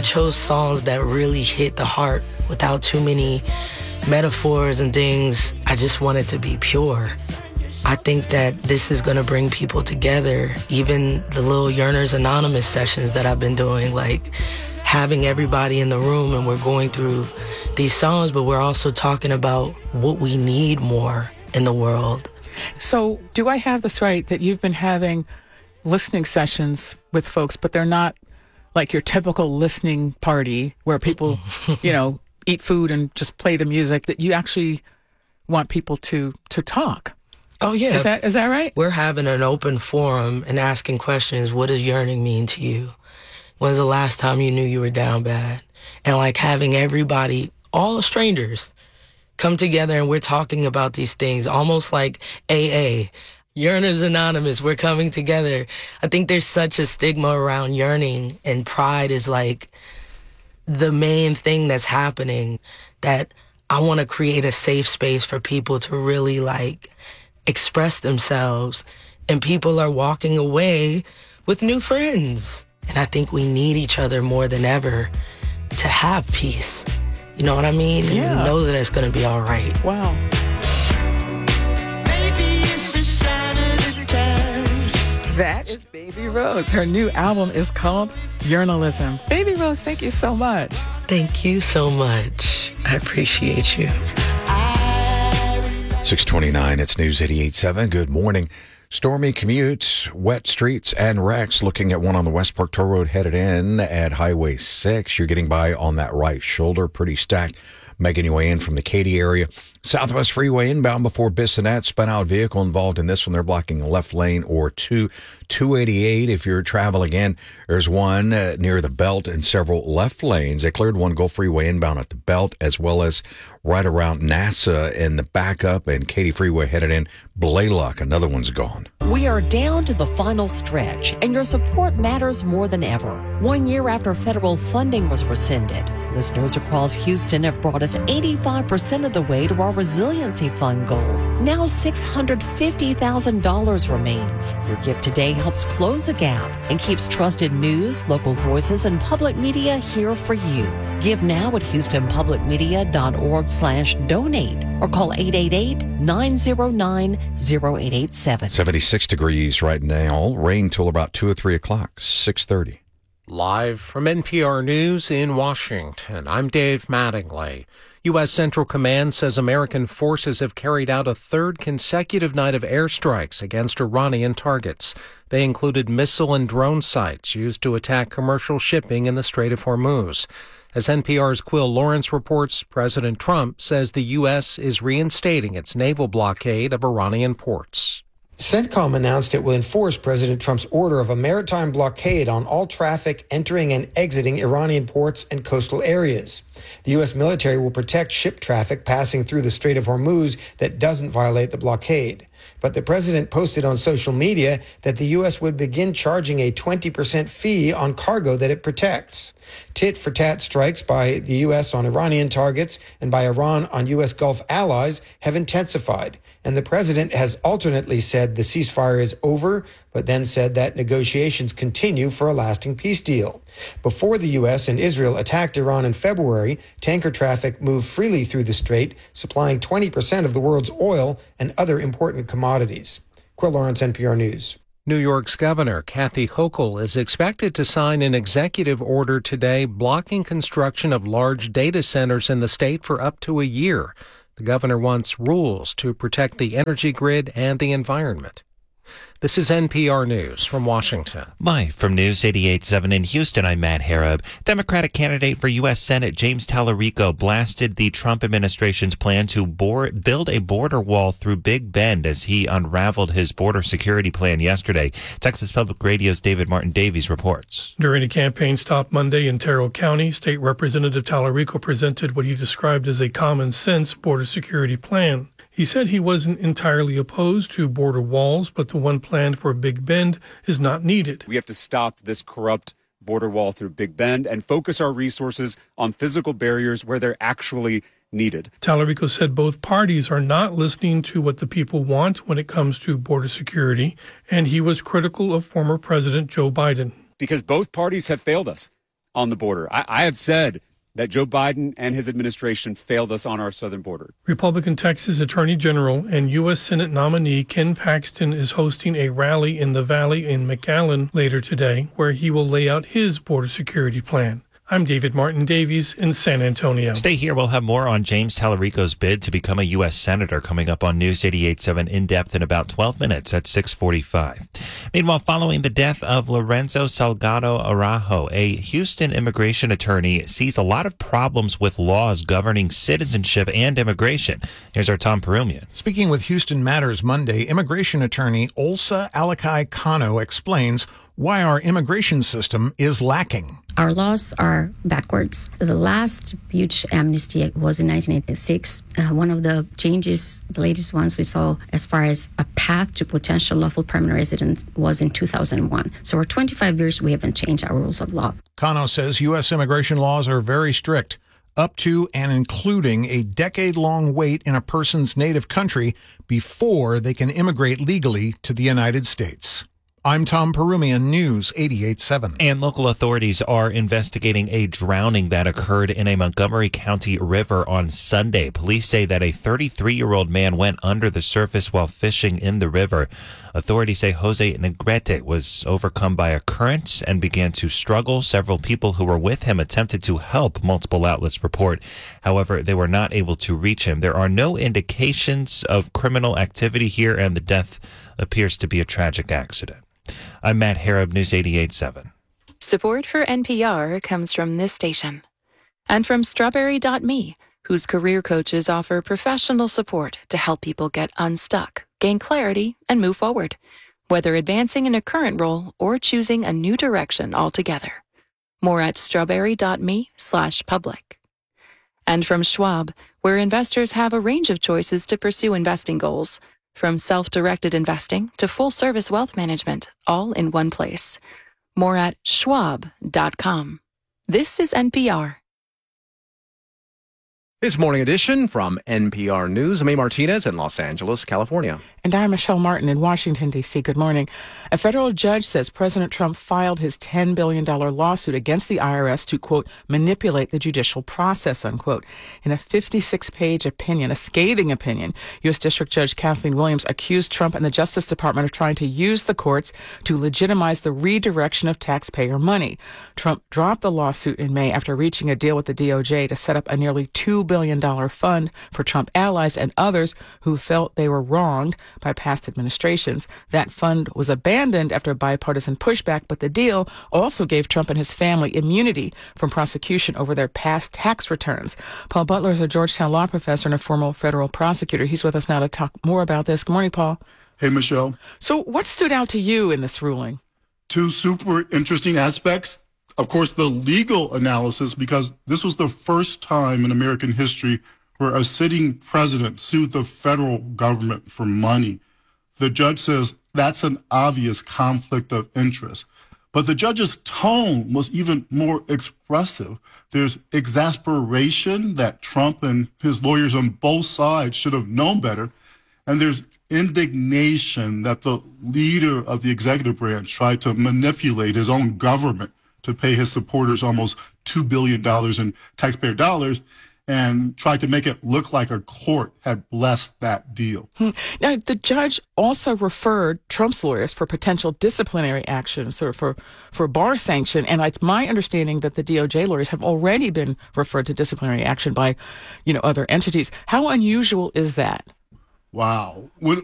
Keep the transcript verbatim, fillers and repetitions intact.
chose songs that really hit the heart without too many metaphors and things. I just want it to be pure. I think that this is going to bring people together. Even the little Yearners Anonymous sessions that I've been doing, like having everybody in the room and we're going through these songs, but we're also talking about what we need more in the world. So do I have this right that you've been having listening sessions with folks, but they're not like your typical listening party where people, you know, eat food and just play the music, that you actually want people to to talk? Oh, yeah. Is that is that right? We're having an open forum and asking questions. What does yearning mean to you? When's the last time you knew you were down bad? And like having everybody, all strangers, come together and we're talking about these things, almost like A A. Yearners Anonymous, we're coming together. I think there's such a stigma around yearning, and pride is like the main thing that's happening, that I want to create a safe space for people to really like express themselves, and people are walking away with new friends. And I think we need each other more than ever to have peace. You know what I mean? Yeah. And know that it's going to be all right. Wow. That is Baby Rose. Her new album is called Yearnalism. Baby Rose, thank you so much. Thank you so much. I appreciate you. six twenty-nine, it's News eighty-eight point seven. Good morning. Stormy commutes, wet streets, and wrecks. Looking at one on the Westport Toll Road headed in at Highway six. You're getting by on that right shoulder, pretty stacked. Making your way in from the Katy area. Southwest Freeway inbound before Bissonnette. Spun out vehicle involved in this one. They're blocking the left lane or two. two eighty-eight, if you're traveling in, there's one uh, near the Belt and several left lanes. They cleared one Gulf Freeway inbound at the Belt, as well as right around NASA in the backup, and Katy Freeway headed in. Blaylock, another one's gone. We are down to the final stretch, and your support matters more than ever. One year after federal funding was rescinded, listeners across Houston have brought us eighty-five percent of the way to our resiliency fund goal. Now six hundred fifty thousand dollars remains. Your gift today helps close the gap and keeps trusted news, local voices, and public media here for you. Give now at houstonpublicmedia.org slash donate or call eight eight eight, nine zero nine, zero eight eight seven. seventy-six degrees right now. Rain till about two or three o'clock, six thirty. Live from N P R News in Washington, I'm Dave Mattingly. U S. Central Command says American forces have carried out a third consecutive night of airstrikes against Iranian targets. They included missile and drone sites used to attack commercial shipping in the Strait of Hormuz. As N P R's Quill Lawrence reports, President Trump says the U S is reinstating its naval blockade of Iranian ports. CENTCOM announced it will enforce President Trump's order of a maritime blockade on all traffic entering and exiting Iranian ports and coastal areas. The U S military will protect ship traffic passing through the Strait of Hormuz that doesn't violate the blockade. But the president posted on social media that the U S would begin charging a twenty percent fee on cargo that it protects. Tit-for-tat strikes by the U S on Iranian targets and by Iran on U S Gulf allies have intensified, and the president has alternately said the ceasefire is over, but then said that negotiations continue for a lasting peace deal. Before the U S and Israel attacked Iran in February, tanker traffic moved freely through the strait, supplying twenty percent of the world's oil and other important commodities. Quill Lawrence, N P R News. New York's Governor Kathy Hochul is expected to sign an executive order today blocking construction of large data centers in the state for up to a year. The governor wants rules to protect the energy grid and the environment. This is N P R News from Washington. Live from News eighty-eight point seven in Houston, I'm Matt Harab. Democratic candidate for U S. Senate James Tallarico blasted the Trump administration's plan to board, build a border wall through Big Bend as he unraveled his border security plan yesterday. Texas Public Radio's David Martin Davies reports. During a campaign stop Monday in Terrell County, State Representative Tallarico presented what he described as a common-sense border security plan. He said he wasn't entirely opposed to border walls, but the one planned for Big Bend is not needed. We have to stop this corrupt border wall through Big Bend and focus our resources on physical barriers where they're actually needed. Tallarico said both parties are not listening to what the people want when it comes to border security, and he was critical of former President Joe Biden. Because both parties have failed us. on the border. I, I have said that Joe Biden and his administration failed us on our southern border. Republican Texas Attorney General and U S Senate nominee Ken Paxton is hosting a rally in the Valley in McAllen later today, where he will lay out his border security plan. I'm David Martin Davies in San Antonio. Stay here. We'll have more on James Tallarico's bid to become a U S Senator coming up on News eighty-eight point seven In Depth in about twelve minutes at six forty-five. Meanwhile, following the death of Lorenzo Salgado Araujo, a Houston immigration attorney sees a lot of problems with laws governing citizenship and immigration. Here's our Tom Perumian. Speaking with Houston Matters Monday, immigration attorney Olsa Alakai Kano explains why our immigration system is lacking. Our laws are backwards. The last huge amnesty was in nineteen eighty-six. Uh, one of the changes, the latest ones we saw as far as a path to potential lawful permanent residence was in two thousand one. So for twenty-five years, we haven't changed our rules of law. Kano says U S immigration laws are very strict, up to and including a decade-long wait in a person's native country before they can immigrate legally to the United States. I'm Tom Perumian, News eighty-eight point seven. And local authorities are investigating a drowning that occurred in a Montgomery County river on Sunday. Police say that a thirty-three-year-old man went under the surface while fishing in the river. Authorities say Jose Negrete was overcome by a current and began to struggle. Several people who were with him attempted to help, multiple outlets report. However, they were not able to reach him. There are no indications of criminal activity here, and the death appears to be a tragic accident. I'm Matt Harrod, News eighty-eight point seven. Support for N P R comes from this station and from Strawberry dot me, whose career coaches offer professional support to help people get unstuck, gain clarity, and move forward, whether advancing in a current role or choosing a new direction altogether. More at strawberry dot me slash public. And from Schwab, where investors have a range of choices to pursue investing goals, from self-directed investing to full-service wealth management, all in one place. More at schwab dot com. This is N P R. It's Morning Edition from N P R News. I'm A. Martinez in Los Angeles, California. And I'm Michelle Martin in Washington, D C. Good morning. A federal judge says President Trump filed his ten billion dollars lawsuit against the I R S to, quote, manipulate the judicial process, unquote. In a fifty-six page opinion, a scathing opinion, U S. District Judge Kathleen Williams accused Trump and the Justice Department of trying to use the courts to legitimize the redirection of taxpayer money. Trump dropped the lawsuit in May after reaching a deal with the D O J to set up a nearly two billion dollars fund for Trump allies and others who felt they were wronged by past administrations. That fund was abandoned after bipartisan pushback, but the deal also gave Trump and his family immunity from prosecution over their past tax returns. Paul Butler is a Georgetown law professor and a former federal prosecutor. He's with us now to talk more about this. Good morning, Paul. Hey, Michelle. So what stood out to you in this ruling? Two super interesting aspects. Of course, the legal analysis, because this was the first time in American history where a sitting president sued the federal government for money. The judge says that's an obvious conflict of interest. But the judge's tone was even more expressive. There's exasperation that Trump and his lawyers on both sides should have known better. And there's indignation that the leader of the executive branch tried to manipulate his own government to pay his supporters almost two billion dollars in taxpayer dollars and tried to make it look like a court had blessed that deal. Hmm. Now, the judge also referred Trump's lawyers for potential disciplinary actions or for, for bar sanction. And it's my understanding that the D O J lawyers have already been referred to disciplinary action by, you know, other entities. How unusual is that? Wow. When